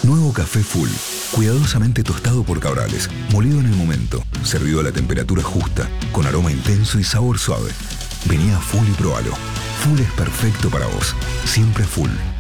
Nuevo café Full, cuidadosamente tostado por Cabrales, molido en el momento, servido a la temperatura justa, con aroma intenso y sabor suave. Vení a Full y probalo. Full es perfecto para vos. Siempre Full.